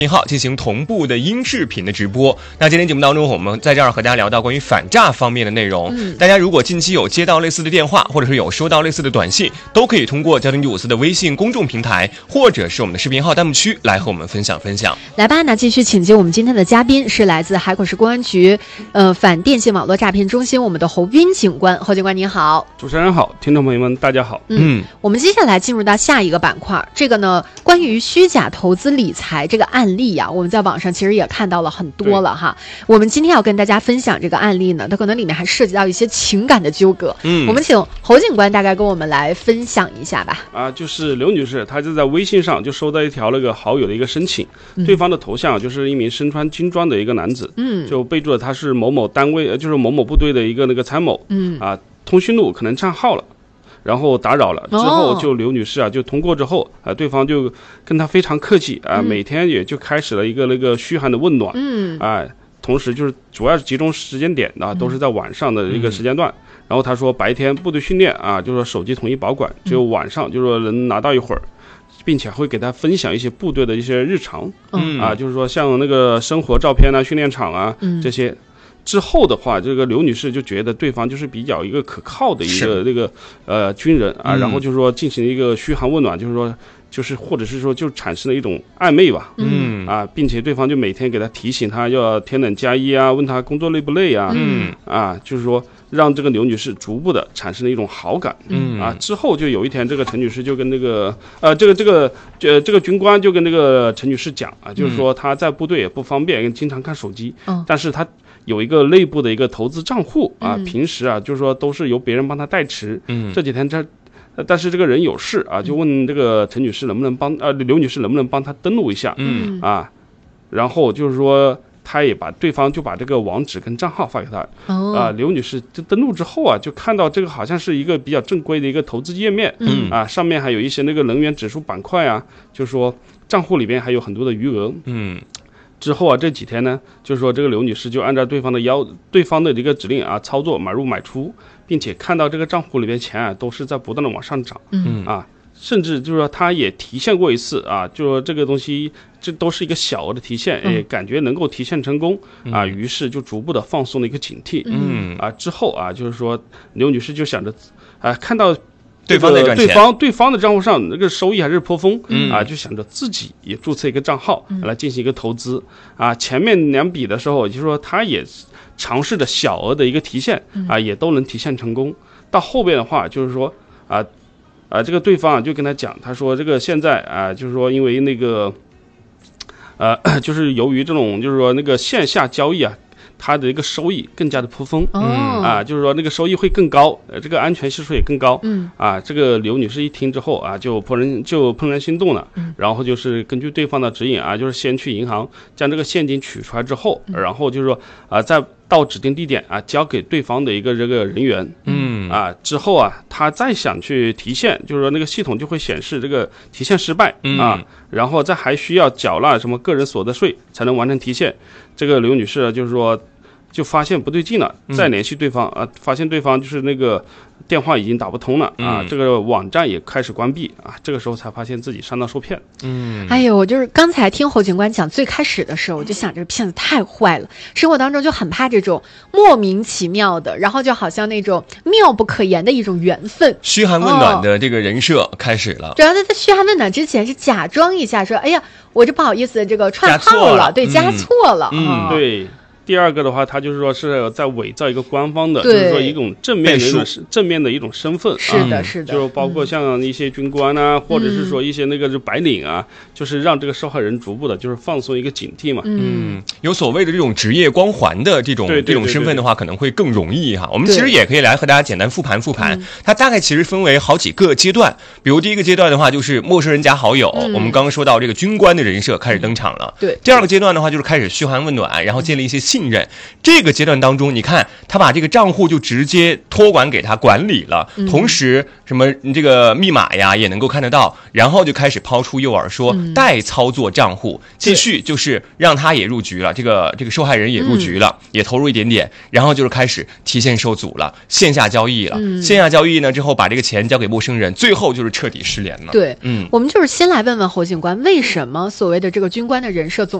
号进行同步的音视频的直播。那今天节目当中，我们在这儿和大家聊到关于反诈方面的内容。大家如果近期有接到类似的电话，或者是有收到类似的短信，都可以通过交通954的微信公众平台，或者是我们的视频号弹幕区来和我们分享。 来吧，那继续请进我们今天的嘉宾是来自海口市公安局反电信网络诈骗中心我们的侯斌警官。侯警官您好。 主持人好，听众朋友们大家好。 我们接下来进入到下一个板块，这个呢关于虚假投资理财这个案例啊，我们在网上其实也看到了很多了哈。我们今天要跟大家分享这个案例呢，它可能里面还涉及到一些情感的纠葛。我们请侯警官大概跟我们来分享一下吧。 就是刘女士，她就在微信上就收到一条那个好友的一个申请，对方的头像就是一名身穿军装的一个男子，就备注了他是某某单位，就是某某部队的一个那个参谋，通讯录可能账号了。然后打扰了之后，就刘女士就通过之后对方就跟她非常客气每天也就开始了一个那个嘘寒的问暖，同时就是主要是集中时间点都是在晚上的一个时间段。然后他说白天部队训练就是说手机统一保管，只有晚上就是说能拿到一会儿，并且会给他分享一些部队的一些日常，就是说像那个生活照片训练场这些。之后的话，这个刘女士就觉得对方就是比较一个可靠的一个那个军人然后就是说进行一个嘘寒问暖，就是说就是或者是说就产生了一种暧昧吧，并且对方就每天给他提醒他要天冷加衣问他工作累不累就是说让这个刘女士逐步的产生了一种好感，之后就有一天，这个陈女士就跟那个这个军官就跟那个陈女士讲就是说他在部队也不方便，经常看手机，但是他有一个内部的一个投资账户平时就是说都是由别人帮他代持，这几天但是这个人有事就问这个陈女士能不能帮刘女士能不能帮他登录一下，然后就是说他也把对方就把这个网址跟账号发给他，刘女士就登录之后就看到这个好像是一个比较正规的一个投资页面，上面还有一些那个能源指数板块就是说账户里边还有很多的余额，之后这几天呢，就是说这个刘女士就按照对方的这个指令操作买入买出，并且看到这个账户里边钱都是在不断的往上涨，甚至就是说她也提现过一次就说这个东西这都是一个小额的提现，也感觉能够提现成功于是就逐步的放松了一个警惕，之后就是说刘女士就想着看到对方的账户上那个收益还是颇丰，就想着自己也注册一个账号来进行一个投资前面2笔的时候，就是说他也尝试着小额的一个提现也都能提现成功。到后边的话就是说这个对方就跟他讲，他说这个现在就是说因为那个就是由于这种就是说那个线下交易它的一个收益更加的颇丰，就是说那个收益会更高，这个安全系数也更高，这个刘女士一听之后就怦然心动了，然后就是根据对方的指引就是先去银行将这个现金取出来之后，然后就是说再到指定地点交给对方的一个这个人员，之后他再想去提现，就是说那个系统就会显示这个提现失败，然后再还需要缴纳什么个人所得税才能完成提现。这个刘女士就是说就发现不对劲了，再联系对方发现对方就是那个电话已经打不通了这个网站也开始关闭这个时候才发现自己上当受骗。 哎呦，我就是刚才听侯警官讲最开始的时候，我就想这个骗子太坏了，生活当中就很怕这种莫名其妙的，然后就好像那种妙不可言的一种缘分， 嘘寒问暖的这个人设开始了。 主要在嘘寒问暖之前是假装一下说，哎呀，我这不好意思，这个串号了，对，加错了， 对。第二个的话，他就是说是在伪造一个官方的，就是说一种正面的一种身份， 是的， 就包括像一些军官或者是说一些那个白领就是让这个受害人逐步的就是放松一个警惕嘛。 有所谓的这种职业光环的这种身份的话，可能会更容易我们其实也可以来和大家简单复盘，它大概其实分为好几个阶段。比如第一个阶段的话，就是陌生人加好友，我们刚刚说到这个军官的人设开始登场了。 对， 第二个阶段的话，就是开始嘘寒问暖，然后建立一些信信任。这个阶段当中，你看他把这个账户就直接托管给他管理了，同时什么这个密码呀也能够看得到，然后就开始抛出诱饵说代操作账户，继续就是让他也入局了，这个受害人也入局了，也投入一点点，然后就是开始提现受阻了，线下交易了，线下交易呢之后把这个钱交给陌生人，最后就是彻底失联了。 对，我们就是先来问问侯警官，为什么所谓的这个军官的人设总